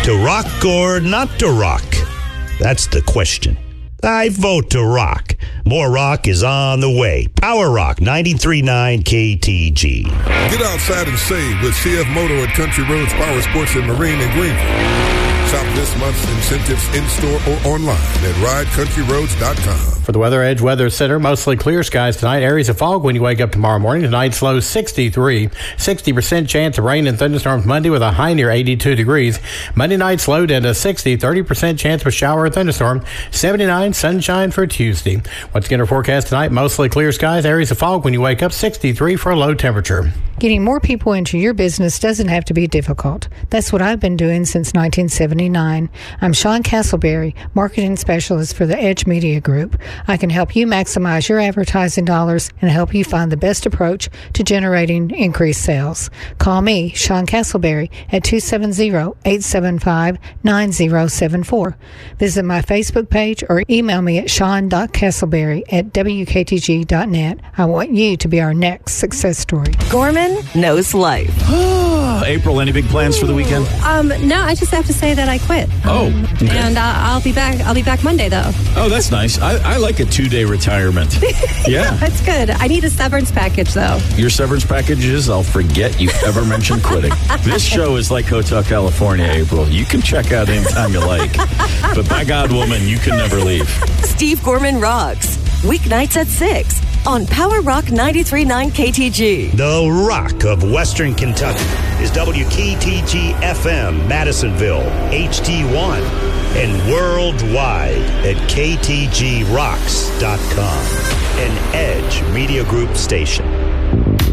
To rock or not to rock? That's the question. I vote to rock. More rock is on the way. Power Rock 93.9 KTG. Get outside and save with CF Moto at Country Roads Power Sports and Marine in Greenville. Shop this month's incentives in-store or online at ridecountryroads.com. For the Weather Edge Weather Center, mostly clear skies tonight. Areas of fog when you wake up tomorrow morning. Tonight's low 63. 60% chance of rain and thunderstorms Monday with a high near 82 degrees. Monday night's low down to 60. 30% chance of a shower or thunderstorm. 79 sunshine for Tuesday. Once again, our forecast tonight, mostly clear skies. Areas of fog when you wake up. 63 for a low temperature. Getting more people into your business doesn't have to be difficult. That's what I've been doing since 1979. I'm Sean Castleberry, Marketing Specialist for the Edge Media Group. I can help you maximize your advertising dollars and help you find the best approach to generating increased sales. Call me, Sean Castleberry, at 270-875-9074. Visit my Facebook page or email me at sean.castleberry@wktg.net. I want you to be our next success story. Gorman knows life. April, any big plans for the weekend? No, I just have to say that I quit. Okay. And I'll be back Monday, though. Oh, that's nice. I like a 2-day retirement. Yeah. That's good. I need a severance package, though. Your severance package is I'll forget you ever mentioned quitting. This show is like Hotel California, April. You can check out anytime you like. But by God, woman, you can never leave. Steve Gorman Rocks. Weeknights at 6 on Power Rock 93.9 KTG. The rock of Western Kentucky is WKTG FM, Madisonville, HD1, and worldwide at KTGRocks.com, an Edge Media Group station.